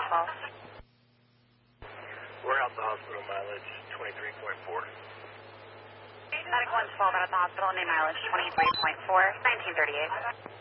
112. We're out the hospital mileage 23.4. Medic 112 out at the hospital, name mileage 23.4, 1938.